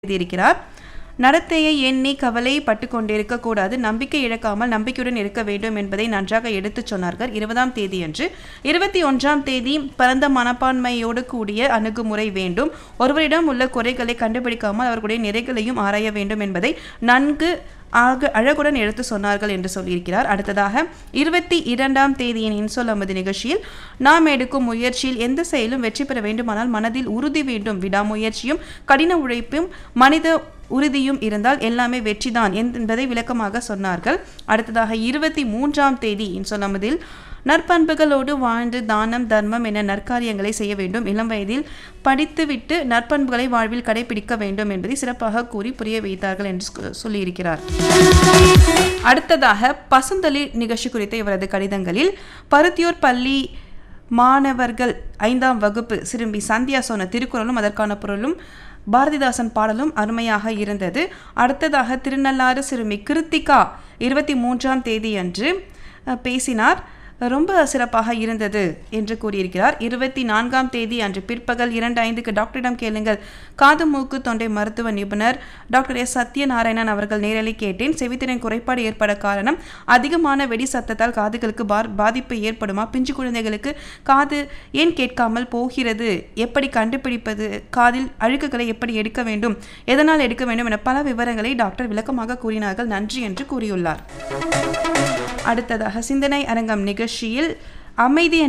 எழுதியிருக்கிறார். நடத்தையை எண்ணி கவலை பட்டு கொண்டிருக்க கூடாது, நம்பிக்கை இழக்காமல் நம்பிக்கையுடன் இருக்க வேண்டும் என்பதை நன்றாக எடுத்துச் சொன்னார்கள். 20ஆம் தேதியன்று 21ஆம் தேதி பரந்த மனப்பான்மையோடு கூடிய அணுகுமுறை வேண்டும். ஒருவரிடம் உள்ள குறைகளை கண்டுபிடிக்காமல் அவர்களுடைய நிறைகளையும் ஆராய வேண்டும் என்பதை நன்கு அழகுடன் எடுத்து சொன்னார்கள் என்று சொல்லியிருக்கிறார். அடுத்ததாக 22ஆம் தேதியின் இன்சொல் அமது நிகழ்ச்சியில் நாம் எடுக்கும் முயற்சியில் எந்த செயலும் வெற்றி பெற வேண்டுமானால் மனதில் உறுதி வேண்டும். விடாமுயற்சியும் கடின உழைப்பும் மனித உறுதியும் இருந்தால் எல்லாமே வெற்றிதான் என்பதை விளக்கமாக சொன்னார்கள். அடுத்ததாக 23ஆம் தேதி இன்சொல் அமதில் நற்பண்புகளோடு வாழ்ந்து தானம் தர்மம் என நற்காரியங்களை செய்ய வேண்டும். இளம் வயதில் படித்துவிட்டு நற்பண்புகளை வாழ்வில் கடைபிடிக்க வேண்டும் என்பதை சிறப்பாக கூறி புரிய வைத்தார்கள் என்று சொல்லியிருக்கிறார். அடுத்ததாக பசுந்தளிர் நிகழ்ச்சி குறித்த இவரது கடிதங்களில் பருத்தியூர் பள்ளி மாணவர்கள் 5ஆம் வகுப்பு சிறுமி சந்தியா சொன்ன திருக்குறளும் அதற்கான பொருளும் பாரதிதாசன் பாடலும் அருமையாக இருந்தது. அடுத்ததாக திருநள்ளாறு சிறுமி கிருத்திகா 23ஆம் தேதி அன்று பேசினார், ரொம்ப சிறப்பாக இருந்தது என்று கூறியிருக்கிறார். 24ஆம் தேதி அன்று பிற்பகல் 2:05 டாக்டரிடம் கேளுங்கள் காது மூக்கு தொண்டை மருத்துவ நிபுணர் டாக்டர் எஸ் சத்யநாராயணன் அவர்கள் நேரலை கேட்டேன். செவித்திறன் குறைபாடு ஏற்பட காரணம் அதிகமான வெடி சத்தத்தால் காதுகளுக்கு பாதிப்பு ஏற்படுமா? பிஞ்சு குழந்தைகளுக்கு காது ஏன் கேட்காமல் போகிறது? எப்படி கண்டுபிடிப்பது? காதில் அழுக்குகளை எப்படி எடுக்க வேண்டும்? எதனால் எடுக்க வேண்டும் என பல விவரங்களை டாக்டர் விளக்கமாக கூறினார்கள். நன்றி என்று கூறியுள்ளார். அடுத்ததாக சிந்தனை அரங்கம் நிகழ்ச்சியில் அமைதி